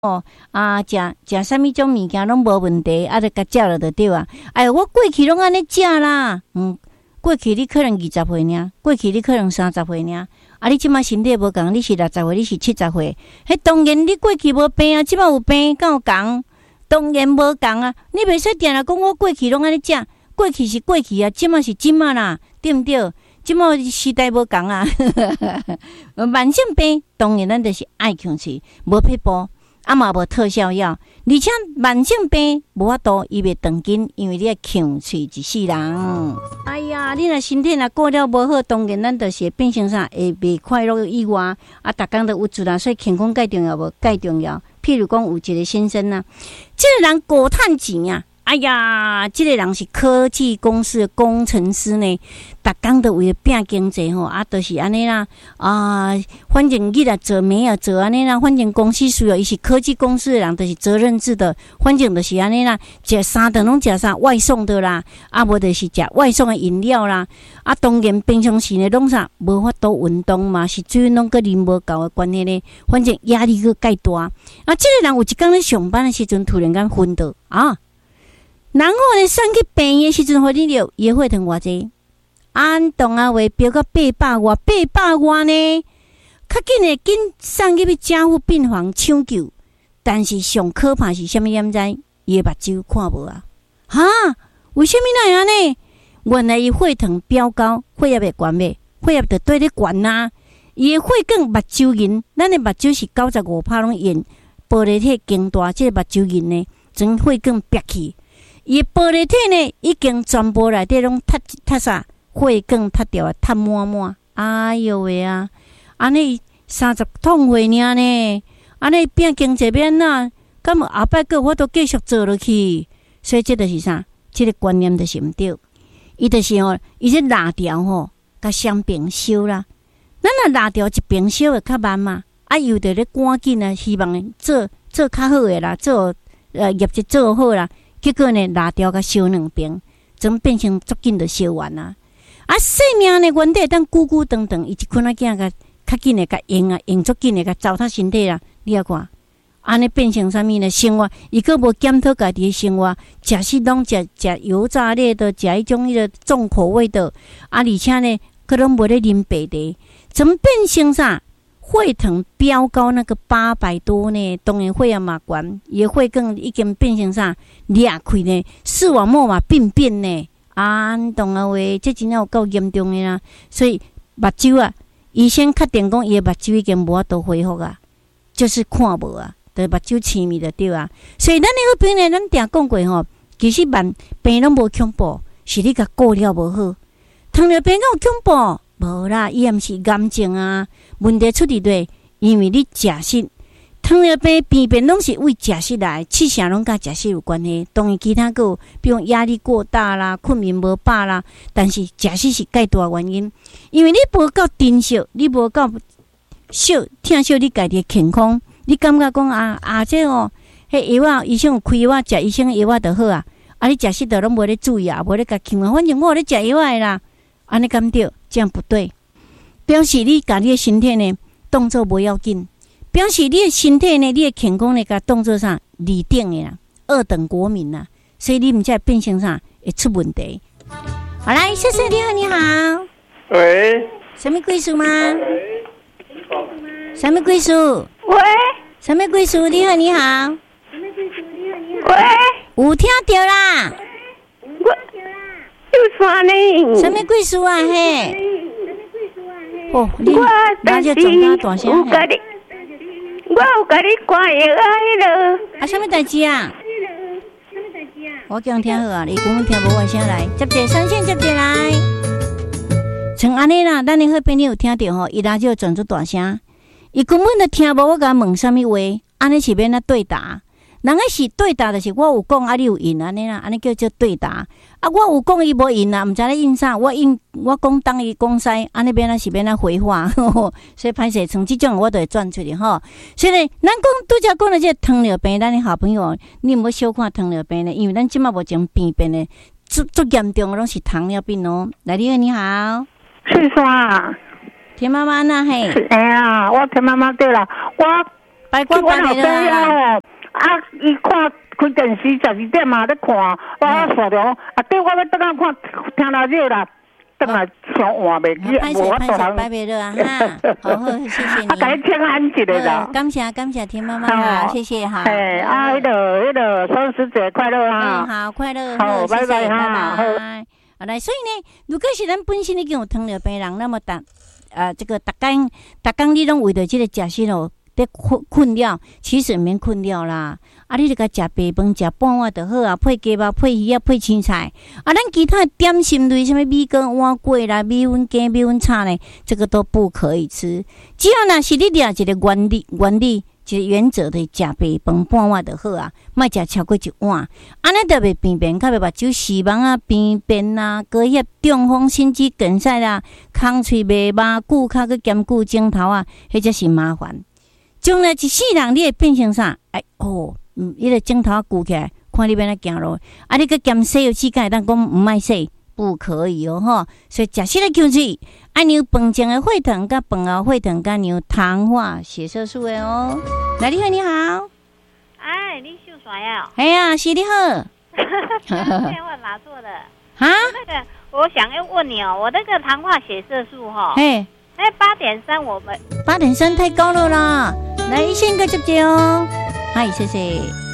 食啥物种物件拢无问题，就甲食了就对啊。哎呀，我过去拢安尼食啦，过去你可能20岁尔，过去你可能30岁尔，你即马身体无共，你是60岁，你是70岁，迄当然你过去无病啊，即马有病，敢有共？当然无共啊！你袂使定来讲我过去拢安尼食，过去是过去啊，即马是即马啦，对毋对？即马时代无共啊，慢性病当然咱就是爱控制，无撇步。嘛无特效药，而且慢性病无法度伊袂长紧，因为你要控制一世人。哎呀，你若身体若过了无好，当然咱就是变成啥，会袂快乐以外，逐工都有罪啦。所以健康介重要无？介重要。譬如讲有一个先生啊，这个人高趁钱啊。哎呀，这个人是科技公司的工程师呢，逐工都为了拼经济吼，就是安尼啦反正伊来做没有做安尼啦，反正公司需要伊是科技公司的人，就是责任制的，反正就是安尼啦，食三顿拢食啥外送的啦，无就是食外送的饮料啦，当然平常时呢拢啥无法度运动嘛，是水拢个啉无够的关系呢，反正压力个介大，这个人有一天咧上班的时阵，突然间昏倒然后呢，送去病院的时阵，发现了伊血糖偌济，当话飙到800外呢，较紧的紧送去加护病房抢救，但是上可怕是啥物？你知？伊的目睭看无啊？为什么那样呢？原来伊血糖飙高，血压会悬袂？血压就对咧悬啊！伊的血管目睭银，咱的目睭是95%拢银，玻璃体更大，这个目睭银呢，从血管憋起。伊玻璃体呢，已经全部内底拢塌啥？血管塌掉，塌满满。哎哟喂啊！安尼30痛岁尔呢，安尼变经济变哪？敢有后摆个我都继续做落去？所以这就是啥？这个观念就是毋对。伊就是伊这拉条甲双边烧啦。咱若拉条一边烧会较慢嘛，又得咧赶紧啊，希望做较好诶啦，业绩做好啦。结果呢，拉条甲烧两边，总变成足紧就烧完啦。生命呢，原底当久久长长，伊一困囝甲较紧的甲用足紧的甲糟蹋身体啦。你啊看，安尼变成啥物呢？生活伊个无检讨家己的生活，食死拢食油炸类的，食迄种个重口味的，而且呢，佮拢无咧啉白茶，怎么变成啥？血糖飙高那个800多呢，当然血压嘛悬，伊血管已经变成啥裂开呢，视网膜嘛变呢，你懂啊？话这真正有够严重的啦。所以目睭啊，医生确定讲伊的目睭已经无法度恢复啊，就是看无啊，就目睭痴迷就对啊。所以咱那个病呢，咱定讲过其实病拢无恐怖，是你甲顾了无好。糖尿病有恐怖？无啦，伊也毋是癌症啊。问题出伫对，因为你食食，糖尿病病变拢是为食食来，70%拢甲食食有关系。当然其他个，比如压力过大啦、困眠无饱啦，但是食食是介大原因，因为你无够珍惜，你无够疼惜你家己的健康，你感觉讲这迄药啊，医生有开药啊，食医生的药啊就好啊。你食食的拢无咧注意啊，无咧甲控啊，反正我有咧食药的啦，安尼敢对？这样不对。表示你家己的身体呢，动作不要紧；表示你的身体呢，你的健康呢，甲动作上二等的啦，二等国民啦，所以你唔才变成啥会出问题。好来，先生你好，你好。 喂。 什么贵属吗？什么贵属？ 喂。 什么贵属？你好，你好。 喂。 有听到啦？ 有啥呢？ 什么贵属啊？嘿。你那就总较大声。我有甲你关药啊，迄落。什么代志啊？我叫人听好啊，你讲听无完声来，接者三线接者来。像安尼啦，咱的好朋友有听到伊拉就转出大声，伊根本就听无我甲问啥物话，安尼是免对答。人个是对答，就是我有讲，你有应安尼啦，安尼叫做对答。我有讲伊无应啦，毋知咧应啥。我讲当伊讲西，安尼是免回话，所以歹势，像即种我都会转出去吼。所以呢，咱讲拄则讲的这糖尿病，咱的好朋友，你毋要小看糖尿病呢，因为咱即马目前病变呢，足严重的拢是糖尿病哦。来，你好， 是啥？ 田妈妈呐嘿。 哎呀，我田妈妈对了，我白光白的啦。 伊看开电视12点嘛，咧看，我刷着对我要等下看听到热啦。等来上换袂起，无法度通。 拜拜了啊哈，好，谢谢你。 该请安一个啦。 感谢田妈妈，谢谢哈。 迄个双十节快乐哈。 好，快乐， 好，拜拜哈。 好，来，所以呢，如果是咱本身已经有糖尿病人，那么这个逐工你拢为着这个食食哦，在困扰，其实免困扰啦。你就甲食白饭，食半碗就好啊，配鸡肉、配鱼啊、配青菜。咱其他点心类，什么米糕、碗粿啦、米粉羹、米粉叉呢，这个都不可以吃。只要若是你抓一个原理。一个原则的食白饭半碗就好啊，莫食超过一碗。安尼就袂便便，较袂目睭视网啊、便便啊、高血中风、心肌梗塞啦、空喙袂麻、久较去兼顾镜头啊，迄才是麻烦。将来一世人你会变成啥？迄个镜头鼓起来，看你要哪行路。你去兼洗油洗干，但讲唔爱洗，不可以哦吼。所以食食了求注意。牛饭前的血糖甲饭后血糖甲牛糖化血色素的哦。来，你好，你好。 哎，你秀耍呀？ 哎呀，是你好。 电话哪做的？ 啊？ 那个，我想要问你哦，我那个糖化血色素哈， 哎 8.3，我们 8.3太高了啦。来，一线个接接哦。嗨，谢谢。